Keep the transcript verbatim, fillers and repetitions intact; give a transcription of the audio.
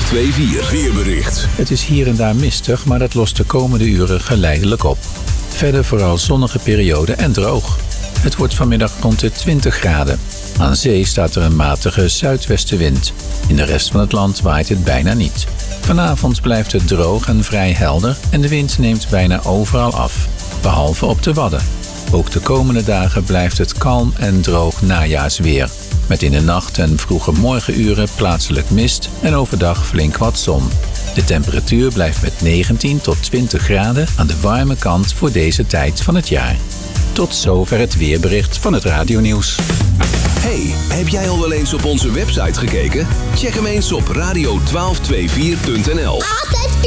twee vier weerbericht. Het is hier en daar mistig, maar dat lost de komende uren geleidelijk op. Verder vooral zonnige periode en droog. Het wordt vanmiddag rond de twintig graden. Aan zee staat er een matige zuidwestenwind. In de rest van het land waait het bijna niet. Vanavond blijft het droog en vrij helder en de wind neemt bijna overal af, behalve op de Wadden. Ook de komende dagen blijft het kalm en droog najaarsweer, met in de nacht en vroege morgenuren plaatselijk mist en overdag flink wat zon. De temperatuur blijft met negentien tot twintig graden aan de warme kant voor deze tijd van het jaar. Tot zover het weerbericht van het Radionieuws. Hey, heb jij al wel eens op onze website gekeken? Check hem eens op radio twaalf vijfenveertig punt n l. Altijd